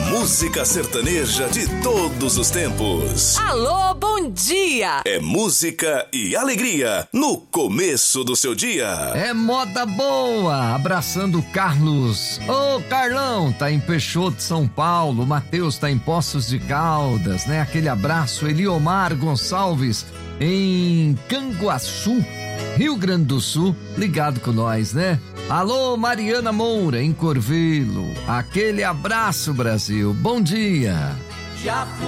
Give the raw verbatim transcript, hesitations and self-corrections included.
música sertaneja de todos os tempos. Alô, bom dia! É música e alegria no começo do seu dia. É moda boa, abraçando o Carlos. Ô, Carlão, tá em Peixoto, São Paulo. O Matheus tá em Poços de Caldas, né? Aquele abraço. Eliomar Gonçalves em Canguaçu, Rio Grande do Sul, ligado com nós, né? Alô, Mariana Moura em Corvelo. Aquele abraço, Brasil. Bom dia. Já